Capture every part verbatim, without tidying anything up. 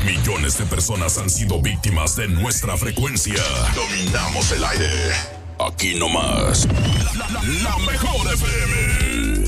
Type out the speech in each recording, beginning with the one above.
Millones de personas han sido víctimas de nuestra frecuencia. Dominamos el aire. Aquí nomás. La, la, la mejor F M.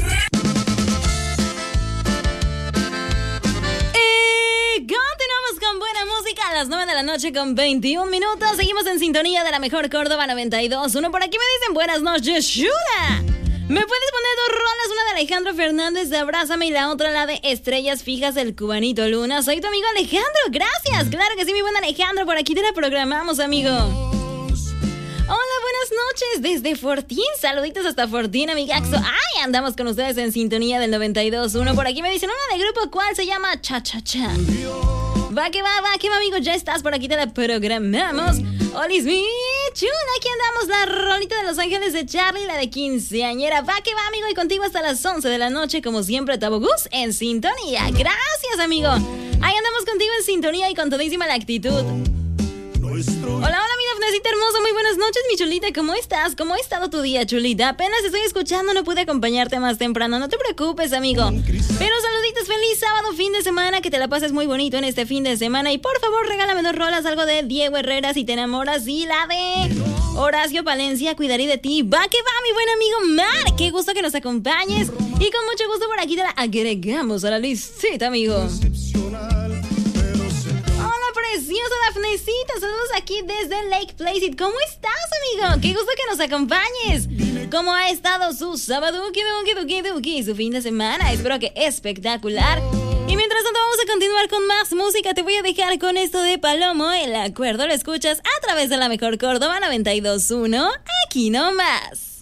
Y continuamos con buena música a las nueve de la noche con veintiún minutos. Seguimos en sintonía de la mejor Córdoba noventa y dos punto uno. Por aquí me dicen buenas noches, Shura. ¿Me puedes poner dos rolas? Una de Alejandro Fernández de Abrázame y la otra la de Estrellas Fijas del Cubanito Luna. Soy tu amigo Alejandro, gracias. Claro que sí, mi buen Alejandro, por aquí te la programamos, amigo. Hola, buenas noches desde Fortín. Saluditos hasta Fortín, amigaxo. Ay, andamos con ustedes en sintonía del noventa y dos punto uno. Por aquí me dicen una de grupo, ¿cuál se llama? Cha Cha Cha. Va que va, va que va, amigo, ya estás por aquí, te la programamos. Olis, mi chula, aquí andamos, la rolita de Los Ángeles de Charlie, la de quinceañera. Va que va, amigo, y contigo hasta las once de la noche, como siempre, Tabogus en sintonía. Gracias, amigo. Ahí andamos contigo en sintonía y con todísima la actitud. Hola, hola, mi Dafnecita hermosa, muy buenas noches, mi chulita, ¿cómo estás? ¿Cómo ha estado tu día, chulita? Apenas estoy escuchando, no pude acompañarte más temprano, no te preocupes, amigo. Pero saluditos, feliz sábado, fin de semana, que te la pases muy bonito en este fin de semana. Y por favor, regálame dos rolas, algo de Diego Herrera, Si te enamoras, y la de Horacio Palencia, Cuidaré de ti. Va que va, mi buen amigo Mar, qué gusto que nos acompañes. Y con mucho gusto por aquí te la agregamos a la listita, amigo. Preciosa Dafnecita, saludos aquí desde Lake Placid. ¿Cómo estás, amigo? Qué gusto que nos acompañes. ¿Cómo ha estado su sábado, su fin de semana? Espero que espectacular. Y mientras tanto vamos a continuar con más música. Te voy a dejar con esto de Palomo. El acuerdo lo escuchas a través de la mejor Córdoba noventa y dos punto uno. Aquí nomás.